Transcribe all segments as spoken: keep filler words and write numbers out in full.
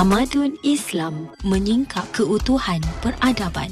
Tamadun Islam menyingkap keutuhan peradaban.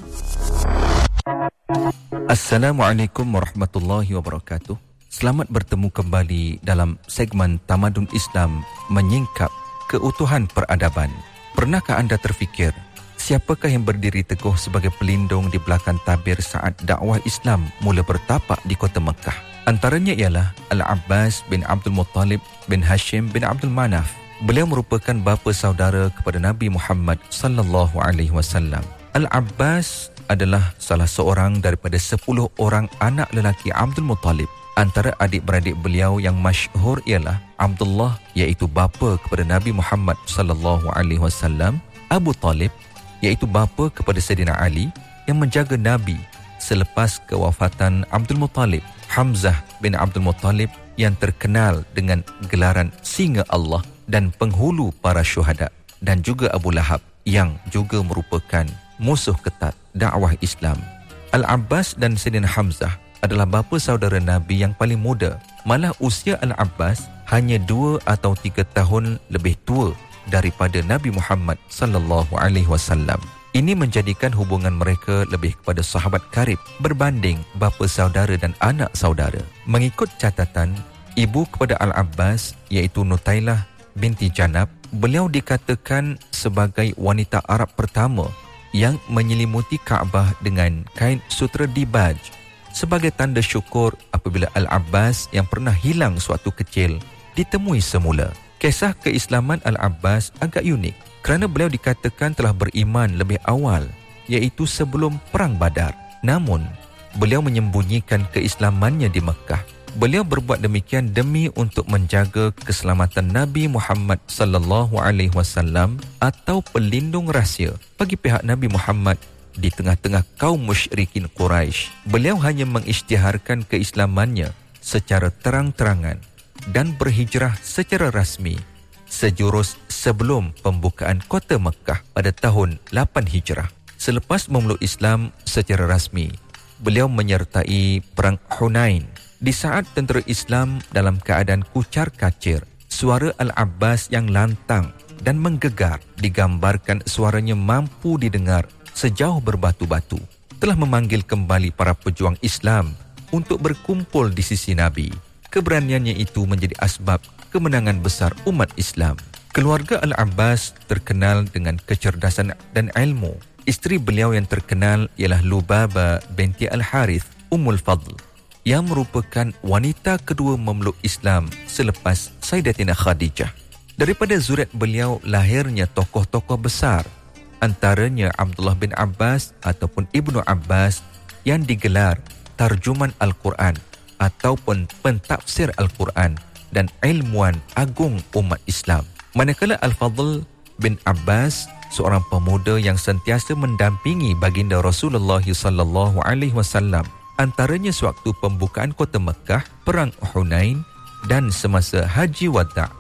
Assalamualaikum warahmatullahi wabarakatuh. Selamat bertemu kembali dalam segmen Tamadun Islam menyingkap keutuhan peradaban. Pernahkah anda terfikir, siapakah yang berdiri teguh sebagai pelindung di belakang tabir saat dakwah Islam mula bertapak di kota Mekah? Antaranya ialah Al-Abbas bin Abdul Muttalib bin Hashim bin Abdul Manaf. Beliau merupakan bapa saudara kepada Nabi Muhammad sallallahu alaihi wasallam. Al-Abbas adalah salah seorang daripada sepuluh orang anak lelaki Abdul Muttalib. Antara adik-beradik beliau yang masyhur ialah Abdullah, iaitu bapa kepada Nabi Muhammad sallallahu alaihi wasallam, Abu Talib, iaitu bapa kepada Sayyidina Ali yang menjaga Nabi selepas kewafatan Abdul Muttalib, Hamzah bin Abdul Muttalib yang terkenal dengan gelaran Singa Allah dan penghulu para syuhada, dan juga Abu Lahab yang juga merupakan musuh ketat dakwah Islam. Al-Abbas dan Sayyidina Hamzah adalah bapa saudara Nabi yang paling muda. Malah usia Al-Abbas hanya dua atau tiga tahun lebih tua daripada Nabi Muhammad sallallahu alaihi wasallam. Ini menjadikan hubungan mereka lebih kepada sahabat karib berbanding bapa saudara dan anak saudara. Mengikut catatan ibu kepada Al-Abbas, iaitu Nutailah binti Janab, beliau dikatakan sebagai wanita Arab pertama yang menyelimuti Kaabah dengan kain sutera dibaj sebagai tanda syukur apabila Al-Abbas yang pernah hilang sewaktu kecil ditemui semula. Kisah keislaman Al-Abbas agak unik kerana beliau dikatakan telah beriman lebih awal, iaitu sebelum Perang Badar. Namun, beliau menyembunyikan keislamannya di Mekah. Beliau berbuat demikian demi untuk menjaga keselamatan Nabi Muhammad sallallahu alaihi wasallam atau pelindung rahsia bagi pihak Nabi Muhammad di tengah-tengah kaum musyrikin Quraisy. Beliau hanya mengisytiharkan keislamannya secara terang-terangan dan berhijrah secara rasmi sejurus sebelum pembukaan kota Mekah pada tahun lapan Hijrah. Selepas memeluk Islam secara rasmi, beliau menyertai Perang Hunain. Di saat tentera Islam dalam keadaan kucar-kacir, suara Al-Abbas yang lantang dan menggegar digambarkan suaranya mampu didengar sejauh berbatu-batu, telah memanggil kembali para pejuang Islam untuk berkumpul di sisi Nabi. Keberaniannya itu menjadi asbab kemenangan besar umat Islam. Keluarga Al-Abbas terkenal dengan kecerdasan dan ilmu. Isteri beliau yang terkenal ialah Lubaba binti Al-Harith Ummul Fadl, yang merupakan wanita kedua memeluk Islam selepas Sayyidatina Khadijah. Daripada zuriat beliau lahirnya tokoh-tokoh besar, antaranya Abdullah bin Abbas ataupun Ibnu Abbas yang digelar tarjuman Al-Quran ataupun pentafsir Al-Quran dan ilmuwan agung umat Islam. Manakala Al-Fadl bin Abbas, seorang pemuda yang sentiasa mendampingi baginda Rasulullah sallallahu alaihi wasallam, antaranya sewaktu pembukaan kota Mekah, Perang Hunain dan semasa Haji Wada'.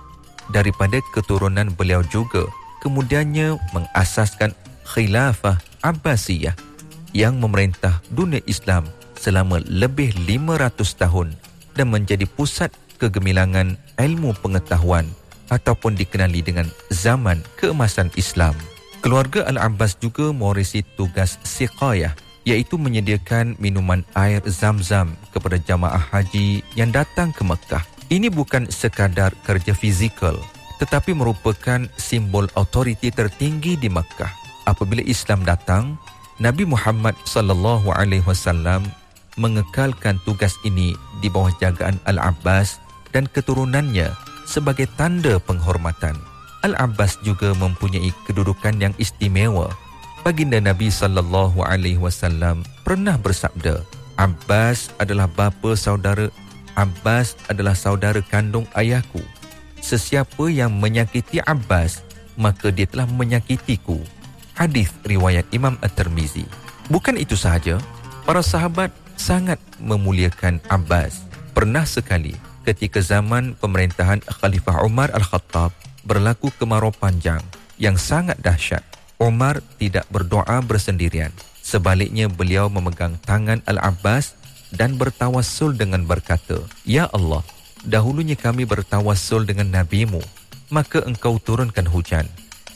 Daripada keturunan beliau juga kemudiannya mengasaskan Khilafah Abbasiyah yang memerintah dunia Islam selama lebih lima ratus tahun dan menjadi pusat kegemilangan ilmu pengetahuan ataupun dikenali dengan zaman keemasan Islam. Keluarga Al-Abbas juga mewarisi tugas siqayah, iaitu menyediakan minuman air Zam-Zam kepada jamaah haji yang datang ke Mekah. Ini bukan sekadar kerja fizikal, tetapi merupakan simbol autoriti tertinggi di Mekah. Apabila Islam datang, Nabi Muhammad sallallahu alaihi wasallam mengekalkan tugas ini di bawah jagaan Al-Abbas dan keturunannya sebagai tanda penghormatan. Al-Abbas juga mempunyai kedudukan yang istimewa. Baginda Nabi sallallahu alaihi wasallam pernah bersabda, Abbas adalah bapa saudara, Abbas adalah saudara kandung ayahku. Sesiapa yang menyakiti Abbas, maka dia telah menyakitiku. Hadis riwayat Imam At-Tirmizi. Bukan itu sahaja, para sahabat sangat memuliakan Abbas. Pernah sekali ketika zaman pemerintahan Khalifah Umar Al-Khattab berlaku kemarau panjang yang sangat dahsyat. Umar tidak berdoa bersendirian. Sebaliknya beliau memegang tangan Al-Abbas dan bertawassul dengan berkata, Ya Allah, dahulunya kami bertawassul dengan Nabi-Mu, maka engkau turunkan hujan.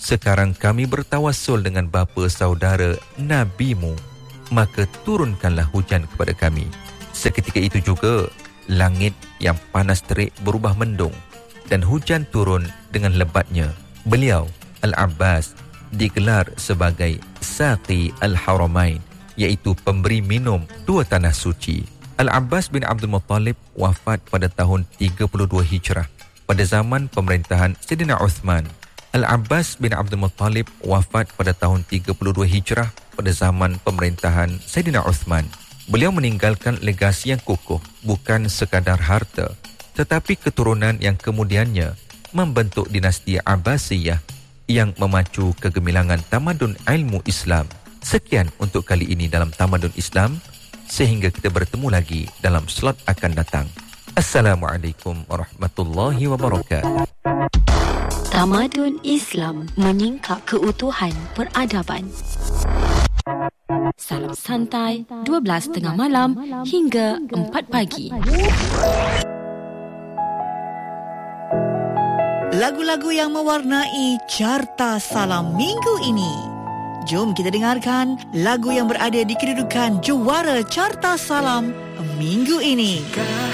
sekarang kami bertawassul dengan bapa saudara Nabi-Mu, maka turunkanlah hujan kepada kami. Seketika itu juga, langit yang panas terik berubah mendung dan hujan turun dengan lebatnya. Beliau, Al-Abbas, digelar sebagai Saqi Al-Haramain, iaitu pemberi minum dua tanah suci. Al-Abbas bin Abdul Muttalib wafat pada tahun tiga puluh dua Hijrah pada zaman pemerintahan Sayyidina Uthman. Al-Abbas bin Abdul Muttalib wafat pada tahun tiga puluh dua Hijrah pada zaman pemerintahan Sayyidina Uthman. Beliau meninggalkan legasi yang kukuh, bukan sekadar harta, tetapi keturunan yang kemudiannya membentuk dinasti Abbasiyah yang memacu kegemilangan tamadun ilmu Islam. Sekian untuk kali ini dalam Tamadun Islam. Sehingga kita bertemu lagi dalam slot akan datang. Assalamualaikum warahmatullahi wabarakatuh. Tamadun Islam menyingkap keutuhan peradaban. Salam santai, dua belas tengah malam hingga empat pagi. Lagu-lagu yang mewarnai Carta Salam minggu ini. Jom kita dengarkan lagu yang berada di kedudukan juara Carta Salam minggu ini.